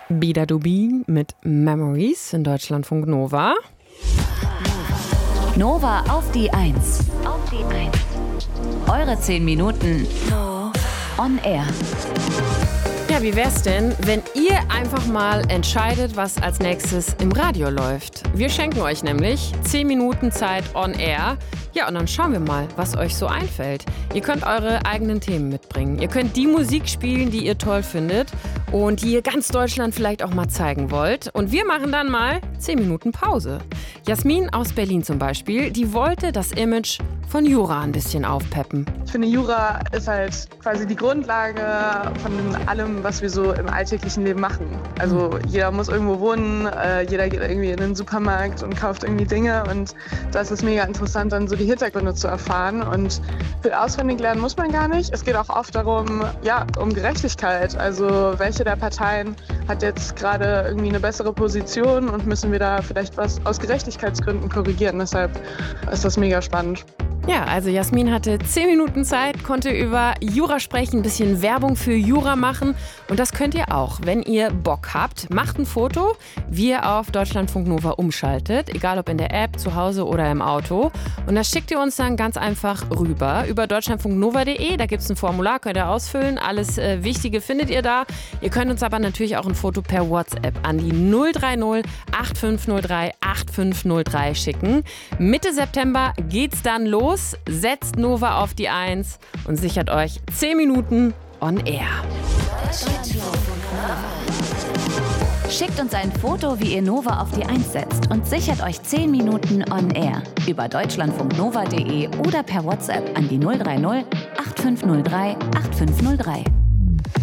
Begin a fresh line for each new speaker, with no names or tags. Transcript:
Bida Dubi mit Memories in Deutschlandfunk Nova.
Nova auf die 1. Eure 10 Minuten on air.
Ja, wie wär's denn, wenn ihr einfach mal entscheidet, was als nächstes im Radio läuft? Wir schenken euch nämlich 10 Minuten Zeit on air. Ja, und dann schauen wir mal, was euch so einfällt. Ihr könnt eure eigenen Themen mitbringen. Ihr könnt die Musik spielen, die ihr toll findet und die ihr ganz Deutschland vielleicht auch mal zeigen wollt. Und wir machen dann mal 10 Minuten Pause. Jasmin aus Berlin zum Beispiel, die wollte das Image von Jura ein bisschen aufpeppen.
Ich finde, Jura ist halt quasi die Grundlage von allem, was wir so im alltäglichen Leben machen. Also jeder muss irgendwo wohnen, jeder geht irgendwie in den Supermarkt und kauft irgendwie Dinge. Und da ist es mega interessant, dann so die Hintergründe zu erfahren. Und viel auswendig lernen muss man gar nicht. Es geht auch oft darum, um Gerechtigkeit. Also welche der Parteien hat jetzt gerade irgendwie eine bessere Position und müssen wir da vielleicht was aus Gerechtigkeitsgründen korrigieren. Deshalb ist das mega spannend.
Ja, also Jasmin hatte 10 Minuten Zeit, konnte über Jura sprechen, ein bisschen Werbung für Jura machen. Und das könnt ihr auch, wenn ihr Bock habt. Macht ein Foto, wie ihr auf Deutschlandfunk Nova umschaltet, egal ob in der App, zu Hause oder im Auto. Und das schickt ihr uns dann ganz einfach rüber über deutschlandfunknova.de. Da gibt es ein Formular, könnt ihr ausfüllen. Alles Wichtige findet ihr da. Ihr könnt uns aber natürlich auch ein Foto per WhatsApp an die 030 8503 8503 schicken. Mitte September geht's dann los. Setzt Nova auf die 1 und sichert euch 10 Minuten on air.
Schickt uns ein Foto, wie ihr Nova auf die 1 setzt und sichert euch 10 Minuten on air über deutschlandfunknova.de oder per WhatsApp an die 030 8503 8503.